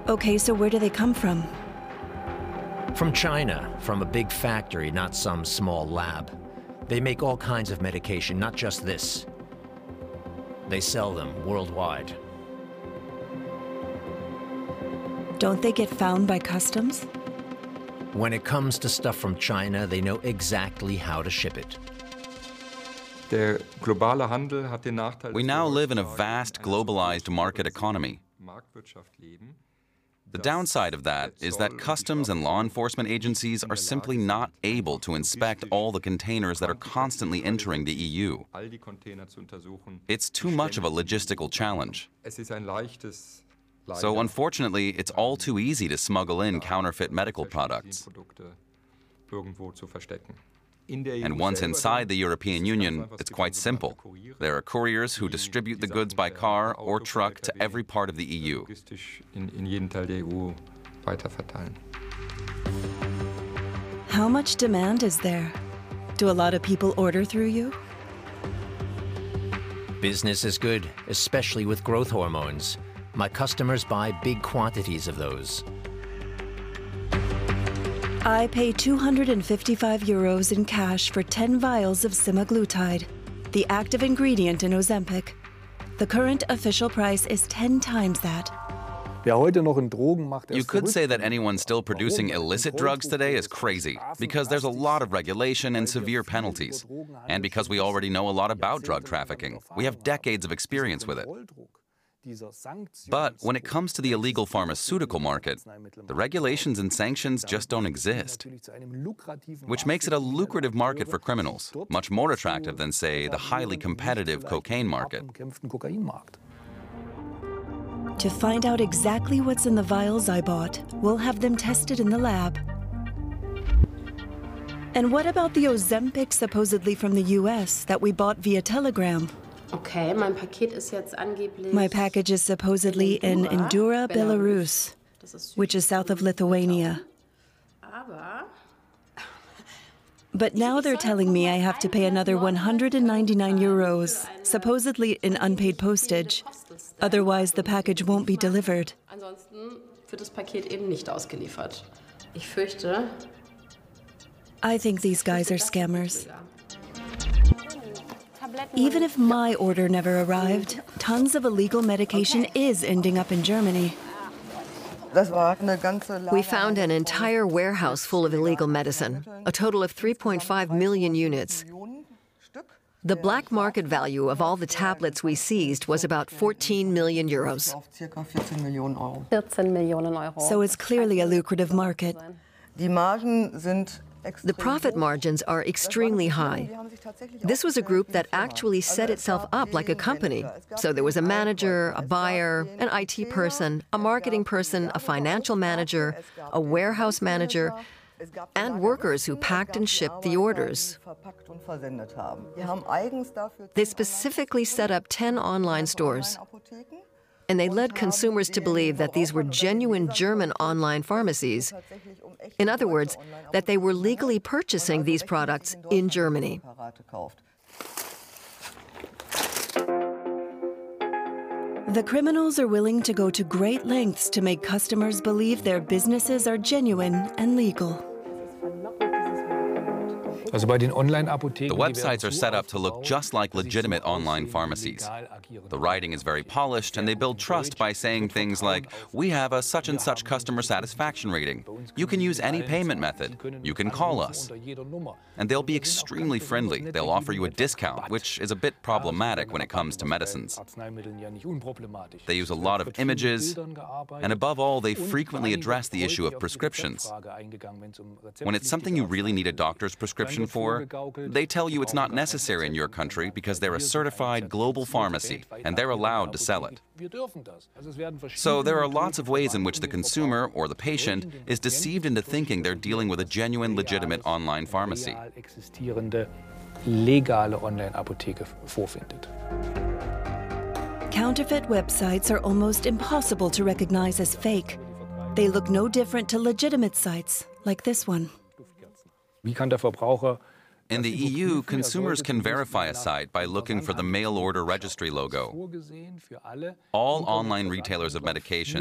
Okay, so where do they come from? From China, from a big factory, not some small lab. They make all kinds of medication, not just this. They sell them worldwide. Don't they get found by customs? When it comes to stuff from China, they know exactly how to ship it. We now live in a vast, globalized market economy. The downside of that is that customs and law enforcement agencies are simply not able to inspect all the containers that are constantly entering the EU. It's too much of a logistical challenge. So unfortunately, it's all too easy to smuggle in counterfeit medical products. And once inside the European Union, it's quite simple. There are couriers who distribute the goods by car or truck to every part of the EU. How much demand is there? Do a lot of people order through you? Business is good, especially with growth hormones. My customers buy big quantities of those. I pay 255 euros in cash for 10 vials of semaglutide, the active ingredient in Ozempic. The current official price is 10 times that. You could say that anyone still producing illicit drugs today is crazy, because there's a lot of regulation and severe penalties. And because we already know a lot about drug trafficking. We have decades of experience with it. But when it comes to the illegal pharmaceutical market, the regulations and sanctions just don't exist, which makes it a lucrative market for criminals, much more attractive than, say, the highly competitive cocaine market. To find out exactly what's in the vials I bought, we'll have them tested in the lab. And what about the Ozempic supposedly from the US that we bought via Telegram? Okay, mein Paket ist jetzt angeblich. My package is supposedly in Indura, Belarus, which is south of Lithuania. But now they're telling me I have to pay another 199 euros, supposedly in unpaid postage. Otherwise, the package won't be delivered. Ansonsten wird das Paket eben nicht ausgeliefert. Ich fürchte. I think these guys are scammers. Even if my order never arrived, tons of illegal medication is ending up in Germany. We found an entire warehouse full of illegal medicine, a total of 3.5 million units. The black market value of all the tablets we seized was about 14 million euros. So it's clearly a lucrative market. The profit margins are extremely high. This was a group that actually set itself up like a company. So there was a manager, a buyer, an IT person, a marketing person, a financial manager, a warehouse manager, and workers who packed and shipped the orders. They specifically set up 10 online stores. And they led consumers to believe that these were genuine German online pharmacies. In other words, that they were legally purchasing these products in Germany. The criminals are willing to go to great lengths to make customers believe their businesses are genuine and legal. The websites are set up to look just like legitimate online pharmacies. The writing is very polished, and they build trust by saying things like, "We have a such-and-such customer satisfaction rating. You can use any payment method. You can call us." And they'll be extremely friendly. They'll offer you a discount, which is a bit problematic when it comes to medicines. They use a lot of images, and above all, they frequently address the issue of prescriptions. When it's something you really need a doctor's prescription for, they tell you it's not necessary in your country because they're a certified global pharmacy and they're allowed to sell it. So there are lots of ways in which the consumer or the patient is deceived into thinking they're dealing with a genuine, legitimate online pharmacy. Counterfeit websites are almost impossible to recognize as fake. They look no different to legitimate sites, like this one. In the EU, consumers can verify a site by looking for the mail order registry logo. All online retailers of medication